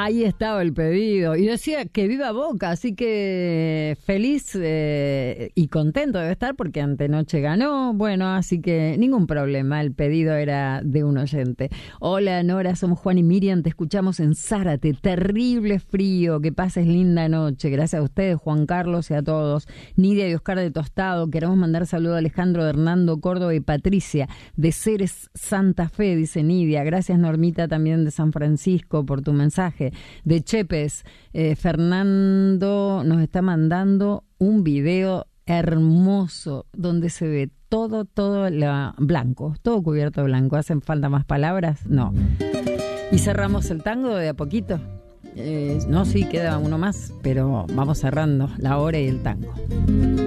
Ahí estaba el pedido. Y decía que viva Boca, así que feliz y contento debe estar porque antenoche ganó. Bueno, así que ningún problema, el pedido era de un oyente. Hola Nora, somos Juan y Miriam, te escuchamos en Zárate. Terrible frío, que pases linda noche. Gracias a ustedes, Juan Carlos, y a todos. Nidia y Oscar de Tostado. Queremos mandar saludo a Alejandro de Hernando, Córdoba y Patricia de Ceres, Santa Fe, dice Nidia. Gracias Normita también de San Francisco por tu mensaje. De Chepes, Fernando nos está mandando un video hermoso donde se ve todo blanco, todo cubierto de blanco. ¿Hacen falta más palabras? No. Y cerramos el tango de a poquito. No, sí, queda uno más, pero vamos cerrando la hora y el tango.